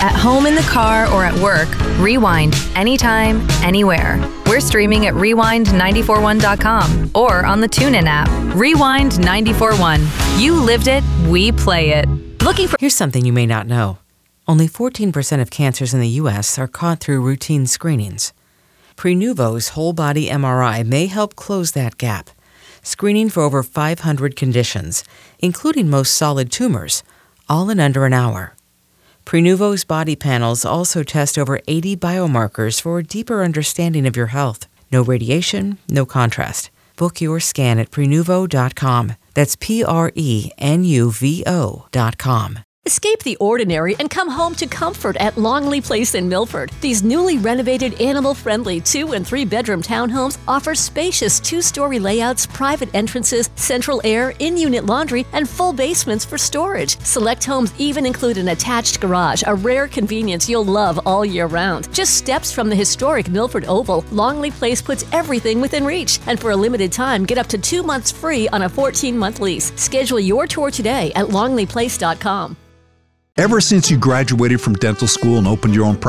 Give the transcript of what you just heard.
At home, in the car, or at work, rewind anytime, anywhere. We're streaming at rewind941.com or on the TuneIn app. Rewind 94.1. You lived it, we play it. Here's something you may not know. Only 14% of cancers in the U.S. are caught through routine screenings. Prenuvo's whole-body MRI may help close that gap, screening for over 500 conditions, including most solid tumors, all in under an hour. Prenuvo's body panels also test over 80 biomarkers for a deeper understanding of your health. No radiation, no contrast. Book your scan at Prenuvo.com. That's Prenuvo.com. Escape the ordinary and come home to comfort at Longley Place in Milford. These newly renovated, animal-friendly 2- and 3-bedroom townhomes offer spacious 2-story layouts, private entrances, central air, in-unit laundry, and full basements for storage. Select homes even include an attached garage, a rare convenience you'll love all year round. Just steps from the historic Milford Oval, Longley Place puts everything within reach. And for a limited time, get up to 2 months free on a 14-month lease. Schedule your tour today at longleyplace.com. Ever since you graduated from dental school and opened your own practice,